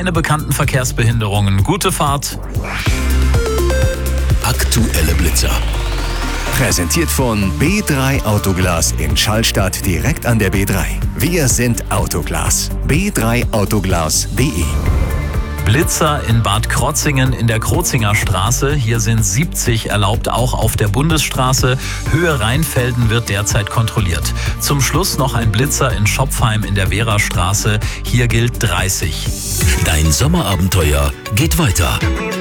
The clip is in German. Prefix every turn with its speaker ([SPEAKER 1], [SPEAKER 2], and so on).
[SPEAKER 1] keine bekannten Verkehrsbehinderungen. Gute Fahrt.
[SPEAKER 2] Aktuelle Blitzer. Präsentiert von B3 Autoglas in Schallstadt direkt an der B3. Wir sind Autoglas. b3autoglas.de.
[SPEAKER 1] Blitzer in Bad Krotzingen in der Krozinger Straße. Hier sind 70 erlaubt, auch auf der Bundesstraße. Höhe Rheinfelden wird derzeit kontrolliert. Zum Schluss noch ein Blitzer in Schopfheim in der Wehrastraße. Hier gilt 30.
[SPEAKER 2] Dein Sommerabenteuer geht weiter.